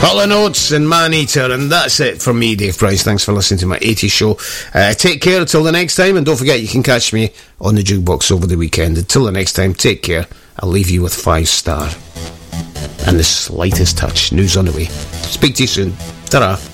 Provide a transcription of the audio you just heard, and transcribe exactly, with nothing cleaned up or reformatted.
Hall and Oates and Man Eater, and that's it from me, Dave Price. Thanks for listening to my eighties show. Uh, take care until the next time, and don't forget you can catch me on the Jukebox over the weekend. Until the next time, take care. I'll leave you with Five Star and the slightest touch. News on the way. Speak to you soon. Ta-ra.